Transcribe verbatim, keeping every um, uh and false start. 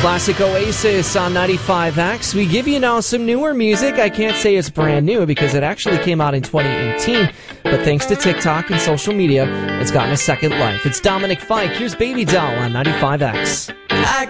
Classic Oasis on ninety-five X. We give you now some newer music. I can't say it's brand new because it actually came out in twenty eighteen, but thanks to TikTok and social media, it's gotten a second life. It's Dominic Fike. Here's Baby Doll on ninety-five X. I